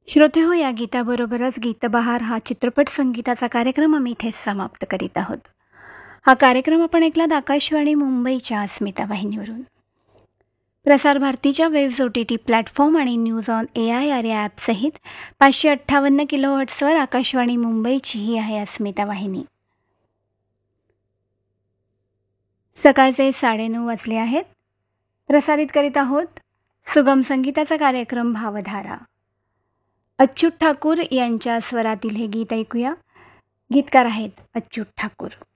श्रोते हो, या गीताबरोबरच गीतबहार हा चित्रपट संगीताचा कार्यक्रम आम्ही इथेच समाप्त करीत आहोत. हा कार्यक्रम आपण ऐकलात आकाशवाणी मुंबईच्या अस्मिता वाहिनीवरून. प्रसार भारतीच्या वेव्स OTT प्लॅटफॉर्म आणि न्यूज ऑन AIR या ॲपसहित 558 किलोहर्ट्सवर आकाशवाणी मुंबईची ही आहे अस्मिता वाहिनी. सकाळचे 9:30 वाजले आहेत. प्रसारित करीत आहोत सुगम संगीताचा कार्यक्रम भावधारा. अच्युत ठाकूर यांच्या स्वरातील हे गीत ऐकूया. गीतकार आहेत अच्युत ठाकूर.